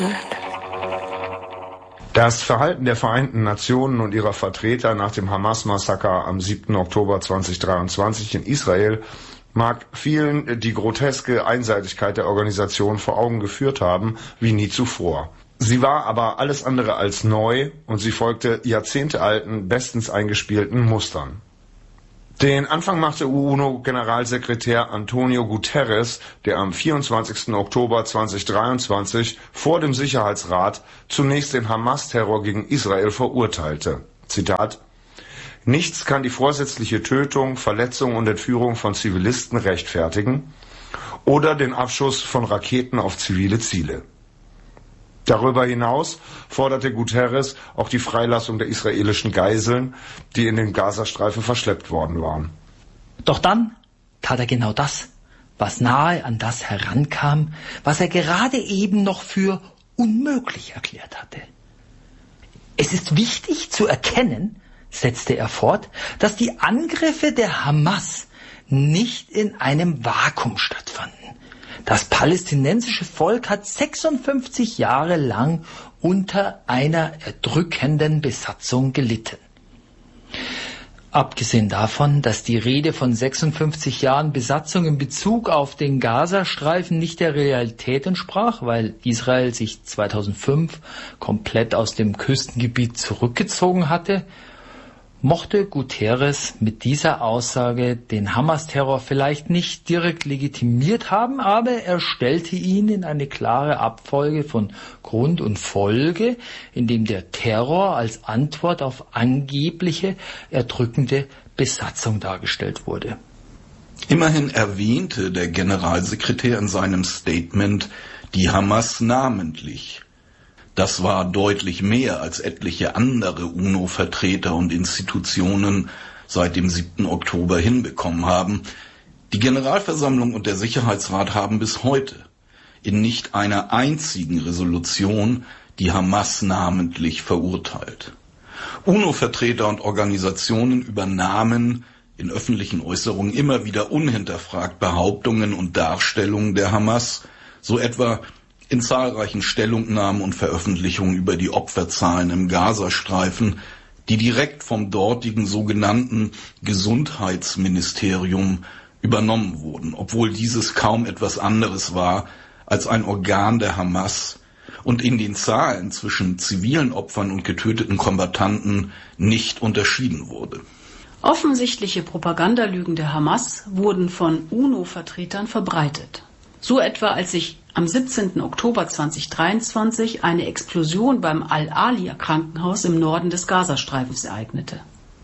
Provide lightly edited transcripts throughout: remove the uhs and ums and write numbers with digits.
Das Verhalten der Vereinten Nationen und ihrer Vertreter nach dem Hamas-Massaker am 7. Oktober 2023 in Israel mag vielen die groteske Einseitigkeit der Organisation vor Augen geführt haben wie nie zuvor. Sie war aber alles andere als neu und sie folgte jahrzehntealten, bestens eingespielten Mustern. Den Anfang machte UNO-Generalsekretär Antonio Guterres, der am 24. Oktober 2023 vor dem Sicherheitsrat zunächst den Hamas-Terror gegen Israel verurteilte. Zitat: Nichts kann die vorsätzliche Tötung, Verletzung und Entführung von Zivilisten rechtfertigen oder den Abschuss von Raketen auf zivile Ziele. Darüber hinaus forderte Guterres auch die Freilassung der israelischen Geiseln, die in den Gazastreifen verschleppt worden waren. Doch dann tat er genau das, was nahe an das herankam, was er gerade eben noch für unmöglich erklärt hatte. Es ist wichtig zu erkennen, setzte er fort, dass die Angriffe der Hamas nicht in einem Vakuum stattfanden. Das palästinensische Volk hat 56 Jahre lang unter einer erdrückenden Besatzung gelitten. Abgesehen davon, dass die Rede von 56 Jahren Besatzung in Bezug auf den Gazastreifen nicht der Realität entsprach, weil Israel sich 2005 komplett aus dem Küstengebiet zurückgezogen hatte, mochte Guterres mit dieser Aussage den Hamas-Terror vielleicht nicht direkt legitimiert haben, aber er stellte ihn in eine klare Abfolge von Grund und Folge, indem der Terror als Antwort auf angebliche erdrückende Besatzung dargestellt wurde. Immerhin erwähnte der Generalsekretär in seinem Statement die Hamas namentlich. Das war deutlich mehr, als etliche andere UNO-Vertreter und Institutionen seit dem 7. Oktober hinbekommen haben. Die Generalversammlung und der Sicherheitsrat haben bis heute in nicht einer einzigen Resolution die Hamas namentlich verurteilt. UNO-Vertreter und Organisationen übernahmen in öffentlichen Äußerungen immer wieder unhinterfragt Behauptungen und Darstellungen der Hamas, so etwa in zahlreichen Stellungnahmen und Veröffentlichungen über die Opferzahlen im Gazastreifen, die direkt vom dortigen sogenannten Gesundheitsministerium übernommen wurden, obwohl dieses kaum etwas anderes war als ein Organ der Hamas und in den Zahlen zwischen zivilen Opfern und getöteten Kombattanten nicht unterschieden wurde. Offensichtliche Propagandalügen der Hamas wurden von UNO-Vertretern verbreitet. So etwa, als sich am 17. Oktober 2023 eine Explosion beim Al-Alia Krankenhaus im Norden des Gazastreifens ereignete.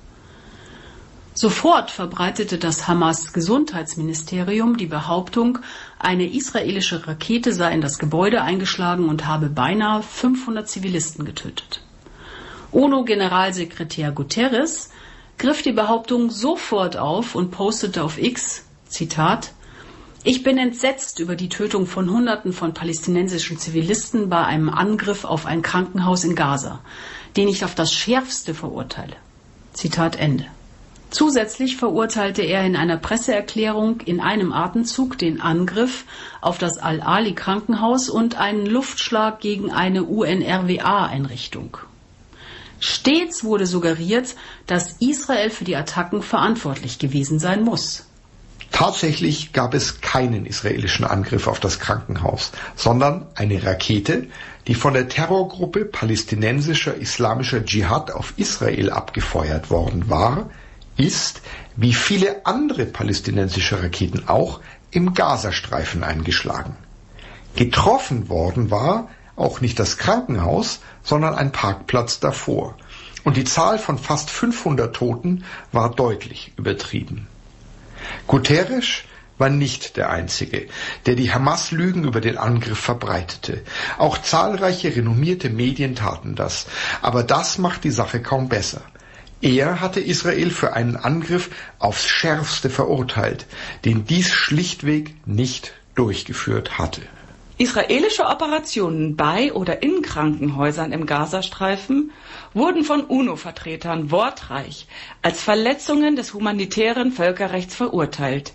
Sofort verbreitete das Hamas-Gesundheitsministerium die Behauptung, eine israelische Rakete sei in das Gebäude eingeschlagen und habe beinahe 500 Zivilisten getötet. UNO-Generalsekretär Guterres griff die Behauptung sofort auf und postete auf X, Zitat: Ich bin entsetzt über die Tötung von Hunderten von palästinensischen Zivilisten bei einem Angriff auf ein Krankenhaus in Gaza, den ich auf das Schärfste verurteile. Zitat Ende. Zusätzlich verurteilte er in einer Presseerklärung in einem Atemzug den Angriff auf das Al-Ali Krankenhaus und einen Luftschlag gegen eine UNRWA-Einrichtung. Stets wurde suggeriert, dass Israel für die Attacken verantwortlich gewesen sein muss. Tatsächlich gab es keinen israelischen Angriff auf das Krankenhaus, sondern eine Rakete, die von der Terrorgruppe palästinensischer islamischer Dschihad auf Israel abgefeuert worden war, ist, wie viele andere palästinensische Raketen auch, im Gazastreifen eingeschlagen. Getroffen worden war auch nicht das Krankenhaus, sondern ein Parkplatz davor. Und die Zahl von fast 500 Toten war deutlich übertrieben. Guterres war nicht der Einzige, der die Hamas-Lügen über den Angriff verbreitete. Auch zahlreiche renommierte Medien taten das. Aber das macht die Sache kaum besser. Er hatte Israel für einen Angriff aufs Schärfste verurteilt, den dies schlichtweg nicht durchgeführt hatte. Israelische Operationen bei oder in Krankenhäusern im Gazastreifen wurden von UNO-Vertretern wortreich als Verletzungen des humanitären Völkerrechts verurteilt.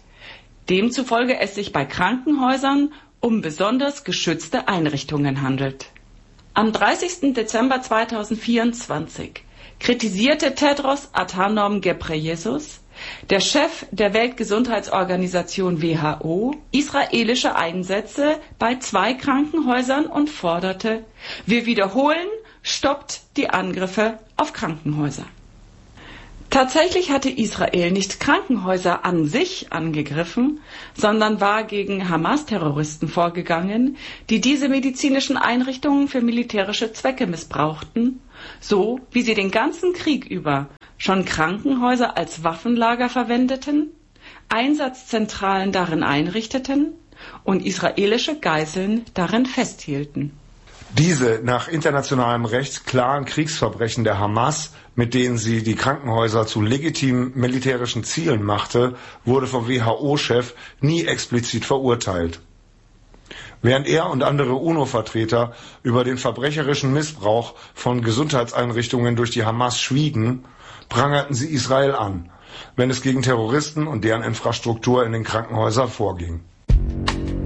Demzufolge es sich bei Krankenhäusern um besonders geschützte Einrichtungen handelt. Am 30. Dezember 2024 kritisierte Tedros Adhanom Ghebreyesus, der Chef der Weltgesundheitsorganisation WHO, israelische Einsätze bei 2 Krankenhäusern und forderte: Wir wiederholen, stoppt die Angriffe auf Krankenhäuser. Tatsächlich hatte Israel nicht Krankenhäuser an sich angegriffen, sondern war gegen Hamas-Terroristen vorgegangen, die diese medizinischen Einrichtungen für militärische Zwecke missbrauchten, so wie sie den ganzen Krieg über schon Krankenhäuser als Waffenlager verwendeten, Einsatzzentralen darin einrichteten und israelische Geiseln darin festhielten. Diese nach internationalem Recht klaren Kriegsverbrechen der Hamas, mit denen sie die Krankenhäuser zu legitimen militärischen Zielen machte, wurde vom WHO-Chef nie explizit verurteilt. Während er und andere UNO-Vertreter über den verbrecherischen Missbrauch von Gesundheitseinrichtungen durch die Hamas schwiegen, prangerten sie Israel an, wenn es gegen Terroristen und deren Infrastruktur in den Krankenhäusern vorging.